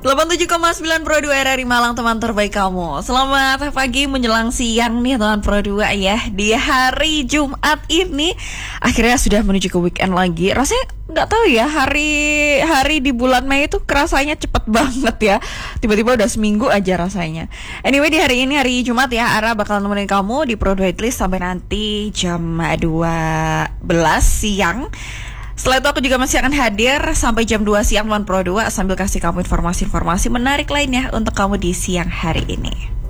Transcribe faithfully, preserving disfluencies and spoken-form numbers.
delapan puluh tujuh koma sembilan Pro dua R R I Malang, teman terbaik kamu. Selamat pagi menjelang siang nih teman Pro dua ya. Di hari Jumat ini akhirnya sudah menuju ke weekend lagi. Rasanya nggak tahu ya, hari hari di bulan Mei itu kerasanya cepet banget ya. Tiba-tiba udah seminggu aja rasanya. Anyway, di hari ini hari Jumat ya, Ara bakal nemenin kamu di Pro dua List sampai nanti jam dua belas siang. Setelah itu aku juga masih akan hadir sampai jam dua siang Teman Pro dua sambil kasih kamu informasi-informasi menarik lainnya untuk kamu di siang hari ini.